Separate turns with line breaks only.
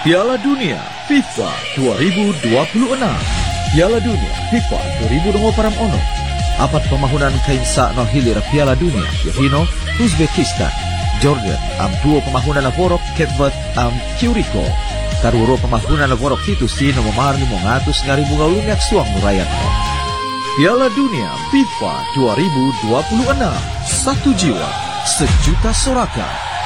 Piala Dunia FIFA 2026. Piala Dunia FIFA 2026 apat pemahunan kainsa no hilir Piala Dunia Yahino, Uzbekistan, Jordan am duo pemahunan laborok Cape am Curacao. Karuro pemahunan laborok itu si no memarni mongatus ngari bunga lumiak suang nurayan no. Piala Dunia FIFA 2026. Satu jiwa, sejuta sorakan.